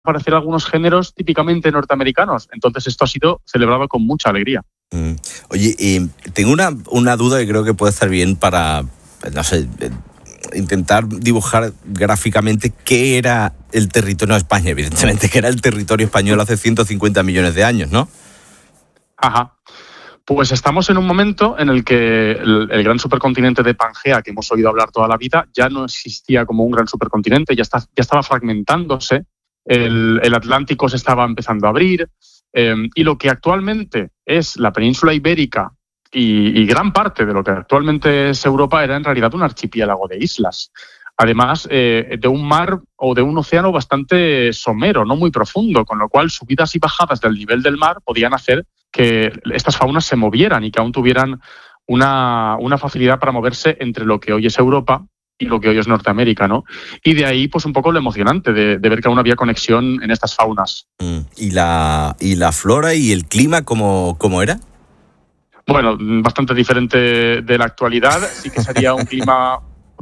aparecer algunos géneros típicamente norteamericanos. Entonces esto ha sido celebrado con mucha alegría. Oye, tengo una duda que creo que puede estar bien para, no sé, intentar dibujar gráficamente qué era el territorio de España, evidentemente que era el territorio español hace 150 millones de años, ¿no? Ajá. Pues estamos en un momento en el que el gran supercontinente de Pangea, que hemos oído hablar toda la vida, ya no existía como un gran supercontinente, ya estaba fragmentándose, el Atlántico se estaba empezando a abrir, y lo que actualmente es la península ibérica y gran parte de lo que actualmente es Europa era en realidad un archipiélago de islas. Además de un mar o de un océano bastante somero, no muy profundo, con lo cual subidas y bajadas del nivel del mar podían hacer que estas faunas se movieran y que aún tuvieran una facilidad para moverse entre lo que hoy es Europa y lo que hoy es Norteamérica, ¿no? Y de ahí, pues un poco lo emocionante de ver que aún había conexión en estas faunas. ¿Y la flora y el clima cómo era? Bueno, bastante diferente de la actualidad. Sí que sería un clima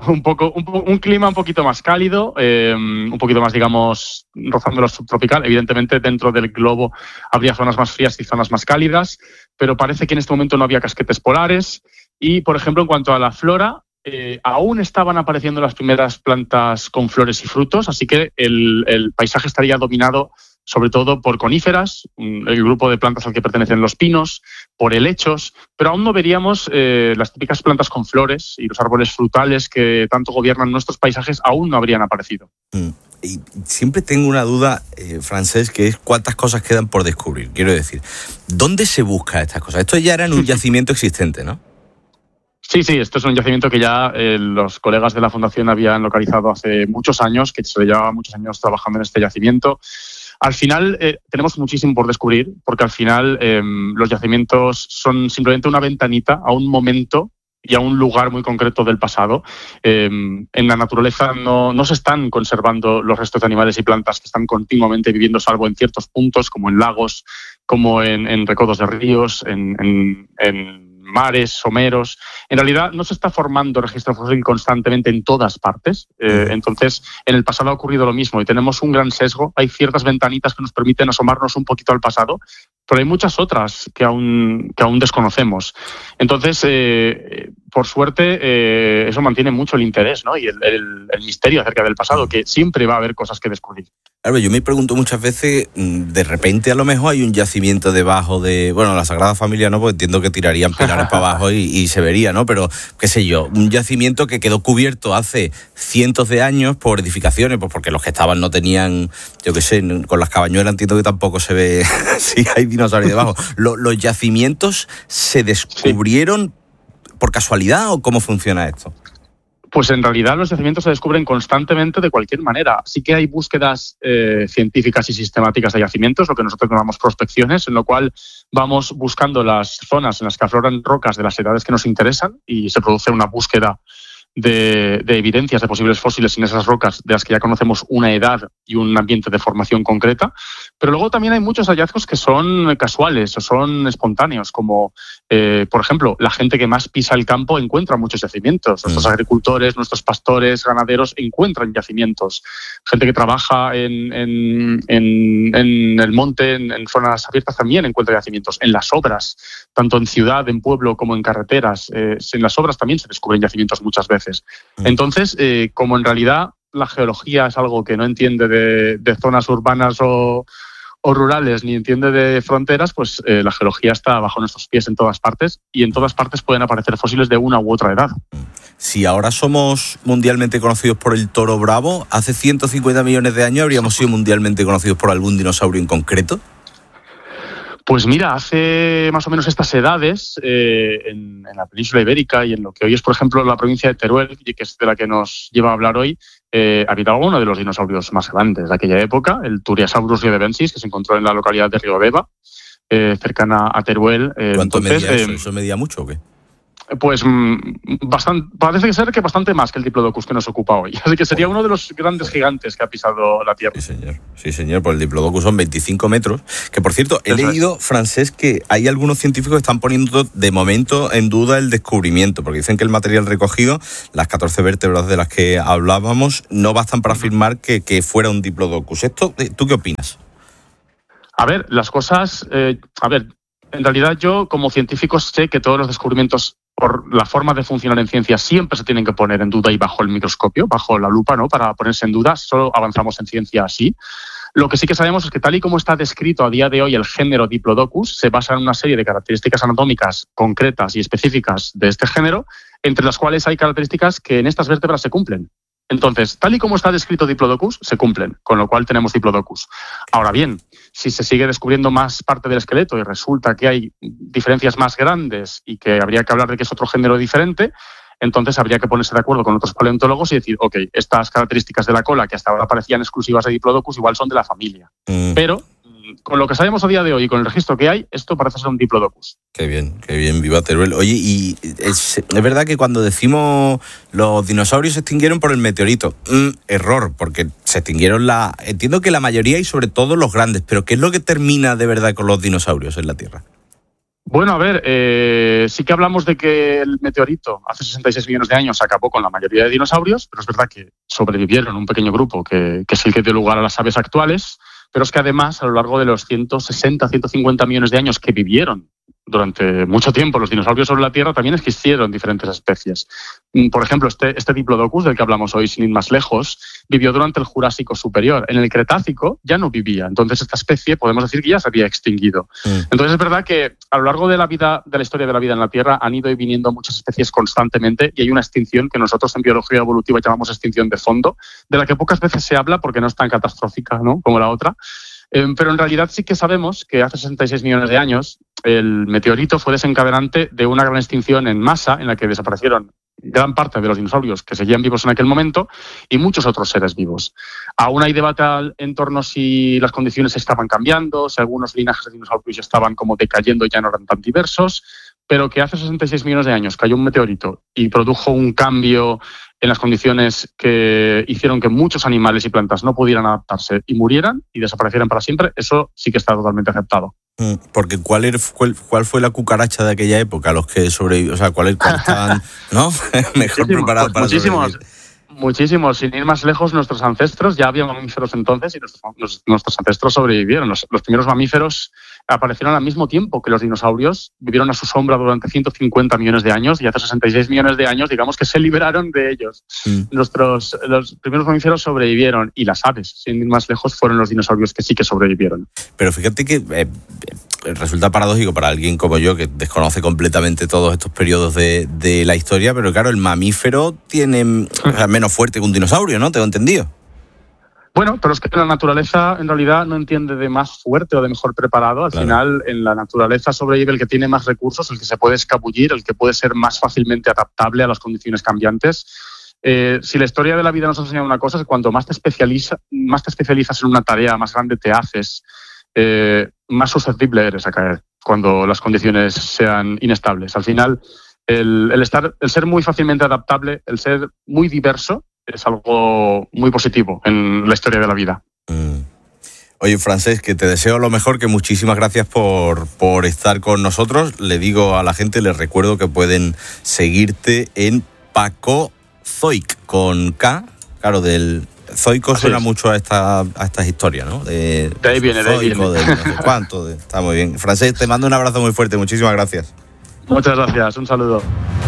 un clima un poquito más cálido, un poquito más, digamos, rozando lo subtropical. Evidentemente, dentro del globo habría zonas más frías y zonas más cálidas, pero parece que en este momento no había casquetes polares. Y, por ejemplo, en cuanto a la flora, aún estaban apareciendo las primeras plantas con flores y frutos, así que el paisaje estaría dominado sobre todo por coníferas, el grupo de plantas al que pertenecen los pinos, por helechos, pero aún no veríamos las típicas plantas con flores y los árboles frutales que tanto gobiernan nuestros paisajes, aún no habrían aparecido. Y siempre tengo una duda, Francesc, que es cuántas cosas quedan por descubrir. Quiero decir, ¿dónde se busca estas cosas? Esto ya era en un yacimiento existente, ¿no? Sí, esto es un yacimiento que ya los colegas de la Fundación habían localizado hace muchos años, que se llevaba muchos años trabajando en este yacimiento. Al final tenemos muchísimo por descubrir, porque al final los yacimientos son simplemente una ventanita a un momento y a un lugar muy concreto del pasado. En la naturaleza no se están conservando los restos de animales y plantas que están continuamente viviendo, salvo en ciertos puntos, como en lagos, como en recodos de ríos, en mares, someros. En realidad no se está formando registro fósil constantemente en todas partes. Entonces, en el pasado ha ocurrido lo mismo y tenemos un gran sesgo. Hay ciertas ventanitas que nos permiten asomarnos un poquito al pasado, pero hay muchas otras que aún desconocemos. Entonces, por suerte, eso mantiene mucho el interés, ¿no? Y el misterio acerca del pasado, que siempre va a haber cosas que descubrir. Claro, yo me pregunto muchas veces, de repente a lo mejor hay un yacimiento debajo de, bueno, la Sagrada Familia no, porque entiendo que tirarían pilares para abajo y se vería, ¿no? Pero, qué sé yo, un yacimiento que quedó cubierto hace cientos de años por edificaciones, pues porque los que estaban no tenían, yo qué sé, con las cabañuelas entiendo que tampoco se ve si hay dinosaurios debajo. ¿Los yacimientos se descubrieron por casualidad o cómo funciona esto? Pues en realidad los yacimientos se descubren constantemente de cualquier manera. Sí que hay búsquedas científicas y sistemáticas de yacimientos, lo que nosotros llamamos prospecciones, en lo cual vamos buscando las zonas en las que afloran rocas de las edades que nos interesan y se produce una búsqueda de evidencias de posibles fósiles en esas rocas de las que ya conocemos una edad y un ambiente de formación concreta. Pero luego también hay muchos hallazgos que son casuales o son espontáneos, como por ejemplo, la gente que más pisa el campo encuentra muchos yacimientos. Nuestros agricultores, nuestros pastores, ganaderos encuentran yacimientos. Gente que trabaja en el monte, en zonas abiertas, también encuentra yacimientos. En las obras, tanto en ciudad, en pueblo como en carreteras, en las obras también se descubren yacimientos muchas veces. Entonces, como en realidad la geología es algo que no entiende de zonas urbanas o rurales ni entiende de fronteras, pues la geología está bajo nuestros pies en todas partes y en todas partes pueden aparecer fósiles de una u otra edad. Si ahora somos mundialmente conocidos por el toro bravo, ¿hace 150 millones de años habríamos sido mundialmente conocidos por algún dinosaurio en concreto? Pues mira, hace más o menos estas edades, en la península ibérica y en lo que hoy es, por ejemplo, la provincia de Teruel, que es de la que nos lleva a hablar hoy, habitaba uno de los dinosaurios más grandes de aquella época, el Turiasaurus riodebensis, que se encontró en la localidad de Riodeva, cercana a Teruel. ¿Cuánto medía eso? ¿Eso medía mucho o qué? pues parece ser que bastante más que el Diplodocus que nos ocupa hoy. Así que sería uno de los grandes gigantes que ha pisado la Tierra. Sí, señor, pues el Diplodocus son 25 metros. Que, por cierto, he leído, Francesc, que hay algunos científicos que están poniendo de momento en duda el descubrimiento, porque dicen que el material recogido, las 14 vértebras de las que hablábamos, no bastan para afirmar que fuera un Diplodocus. ¿Tú qué opinas? A ver, las cosas... en realidad yo, como científico, sé que todos los descubrimientos, por la forma de funcionar en ciencia, siempre se tienen que poner en duda y bajo el microscopio, bajo la lupa, ¿no? Para ponerse en duda. Solo avanzamos en ciencia así. Lo que sí que sabemos es que, tal y como está descrito a día de hoy el género Diplodocus, se basa en una serie de características anatómicas concretas y específicas de este género, entre las cuales hay características que en estas vértebras se cumplen. Entonces, tal y como está descrito Diplodocus, se cumplen, con lo cual tenemos Diplodocus. Ahora bien, si se sigue descubriendo más parte del esqueleto y resulta que hay diferencias más grandes y que habría que hablar de que es otro género diferente, entonces habría que ponerse de acuerdo con otros paleontólogos y decir, ok, estas características de la cola que hasta ahora parecían exclusivas de Diplodocus igual son de la familia. Pero con lo que sabemos a día de hoy y con el registro que hay, esto parece ser un Diplodocus. Qué bien, viva Teruel. Oye, y es verdad que cuando decimos los dinosaurios se extinguieron por el meteorito, error, porque se extinguieron entiendo que la mayoría y sobre todo los grandes, pero ¿qué es lo que termina de verdad con los dinosaurios en la Tierra? Bueno, a ver, sí que hablamos de que el meteorito hace 66 millones de años acabó con la mayoría de dinosaurios, pero es verdad que sobrevivieron un pequeño grupo que es el que dio lugar a las aves actuales. Pero es que además, a lo largo de los 160, 150 millones de años que vivieron durante mucho tiempo los dinosaurios sobre la Tierra, también existieron diferentes especies. Por ejemplo, este Diplodocus, del que hablamos hoy sin ir más lejos, vivió durante el Jurásico superior. En el Cretácico ya no vivía. Entonces, esta especie podemos decir que ya se había extinguido. Entonces, es verdad que a lo largo de la historia de la vida en la Tierra, han ido y viniendo muchas especies constantemente y hay una extinción que nosotros en biología evolutiva llamamos extinción de fondo, de la que pocas veces se habla porque no es tan catastrófica, ¿no?, como la otra. Pero en realidad sí que sabemos que hace 66 millones de años el meteorito fue desencadenante de una gran extinción en masa en la que desaparecieron gran parte de los dinosaurios que seguían vivos en aquel momento y muchos otros seres vivos. Aún hay debate en torno si las condiciones estaban cambiando, si algunos linajes de dinosaurios ya estaban como decayendo y ya no eran tan diversos, pero que hace 66 millones de años cayó un meteorito y produjo un cambio en las condiciones que hicieron que muchos animales y plantas no pudieran adaptarse y murieran y desaparecieran para siempre, eso sí que está totalmente aceptado. Porque ¿cuál fue la cucaracha de aquella época? Los que sobrevivieron, o sea, ¿cuál estaban, ¿no? mejor preparados para sobrevivir? Muchísimos. Sin ir más lejos, nuestros ancestros, ya había mamíferos entonces y nuestros ancestros sobrevivieron. Los primeros mamíferos aparecieron al mismo tiempo que los dinosaurios, vivieron a su sombra durante 150 millones de años y hace 66 millones de años, digamos que se liberaron de ellos. Los primeros mamíferos sobrevivieron y las aves, sin ir más lejos, fueron los dinosaurios que sí que sobrevivieron. Pero fíjate que resulta paradójico para alguien como yo que desconoce completamente todos estos periodos de la historia, pero claro, el mamífero tiene menos fuerte que un dinosaurio, ¿no? Tengo entendido. Bueno, pero es que la naturaleza en realidad no entiende de más fuerte o de mejor preparado. Al final, en la naturaleza sobrevive el que tiene más recursos, el que se puede escabullir, el que puede ser más fácilmente adaptable a las condiciones cambiantes. Si la historia de la vida nos ha enseñado una cosa, es que cuanto más te especializas en una tarea, más grande te haces, más susceptible eres a caer cuando las condiciones sean inestables. Al final, el ser muy fácilmente adaptable, el ser muy diverso, es algo muy positivo en la historia de la vida. Oye, Francesc, que te deseo lo mejor, que muchísimas gracias por estar con nosotros. Le digo a la gente, les recuerdo que pueden seguirte en Paco Zoic, con K, claro, del zoico suena mucho a estas historias, ¿no? De ahí viene, de ahí viene. De no sé cuánto, está muy bien. Francesc, te mando un abrazo muy fuerte, muchísimas gracias. Muchas gracias, un saludo.